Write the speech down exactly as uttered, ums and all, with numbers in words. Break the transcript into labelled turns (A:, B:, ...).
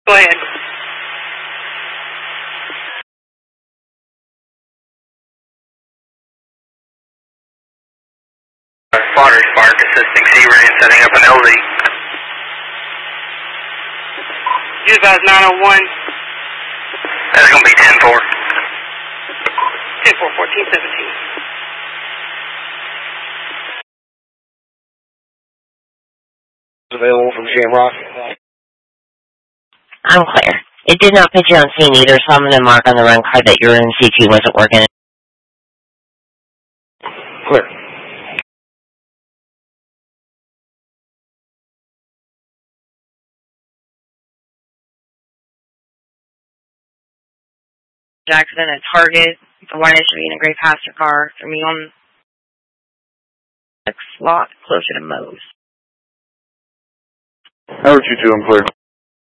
A: Go ahead.
B: Spotter Spark assisting C-Rain setting up an L Z.
A: You guys nine oh one.
B: That's going to be ten four.
A: ten four, fourteen seventeen.
C: Available from Shamrock.
D: I'm clear. It did not put you on scene either, so I'm going to mark on the run card that your M C Q wasn't working.
C: Clear.
E: Jackson at Target, the white S U V in a gray passenger car for me on the slot closer to Moe's.
C: Howard two two, I'm clear.